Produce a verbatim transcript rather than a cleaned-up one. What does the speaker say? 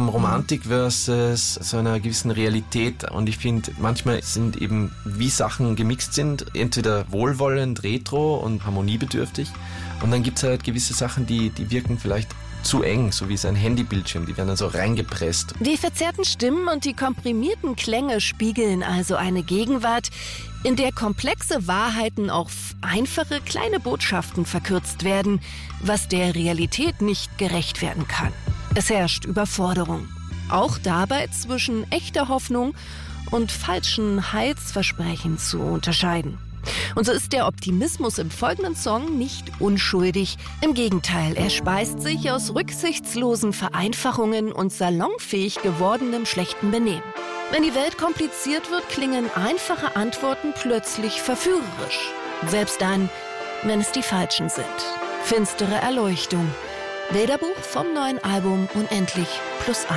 ähm, Romantik versus so einer gewissen Realität. Und ich finde, manchmal sind eben, wie Sachen gemixt sind, entweder wohlwollend, retro und harmoniebedürftig. Und dann gibt es halt gewisse Sachen, die, die wirken vielleicht zu eng, so wie sein Handybildschirm, die werden dann so reingepresst. Die verzerrten Stimmen und die komprimierten Klänge spiegeln also eine Gegenwart, in der komplexe Wahrheiten auf einfache kleine Botschaften verkürzt werden, was der Realität nicht gerecht werden kann. Es herrscht Überforderung. Auch dabei zwischen echter Hoffnung und falschen Heilsversprechen zu unterscheiden. Und so ist der Optimismus im folgenden Song nicht unschuldig. Im Gegenteil, er speist sich aus rücksichtslosen Vereinfachungen und salonfähig gewordenem schlechten Benehmen. Wenn die Welt kompliziert wird, klingen einfache Antworten plötzlich verführerisch. Selbst dann, wenn es die falschen sind. Finstere Erleuchtung. Bilderbuch vom neuen Album Unendlich plus eins.